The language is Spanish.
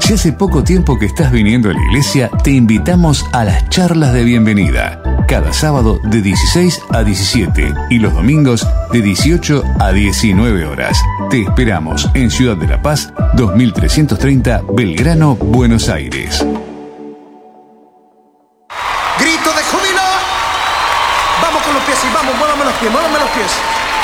Si hace poco tiempo que estás viniendo a la iglesia, te invitamos a las charlas de bienvenida. Cada sábado de 16 a 17 y los domingos de 18 a 19 horas. Te esperamos en Ciudad de la Paz, 2330 Belgrano, Buenos Aires. ¡Grito de júbilo! Vamos con los pies y vamos, muévame los pies, muévame los pies.